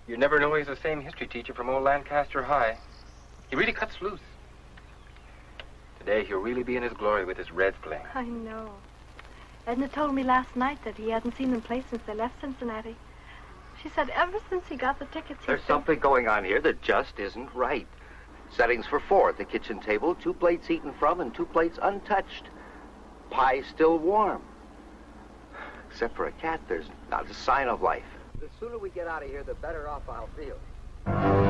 You never know he's the same history teacher from old Lancaster High. He really cuts loose. Today he'll really be in his glory with his Reds playing. I know. Edna told me last night that he hadn't seen them play since they left Cincinnati. She said ever since he got the tickets, There's something going on here that just isn't right. Settings for 4 at the kitchen table, 2 plates eaten from and 2 plates untouched. Pie still warm. Except for a cat, there's not a sign of life. The sooner we get out of here, the better off I'll feel.